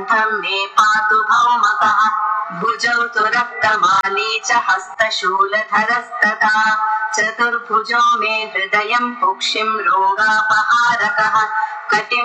मे पातु भौमकः भुजौ तु रक्तमाली च हस्तशूलधरस्तथा चतुर्भुजो मे हृदयं कुक्षिं रोगापहारकः कटिं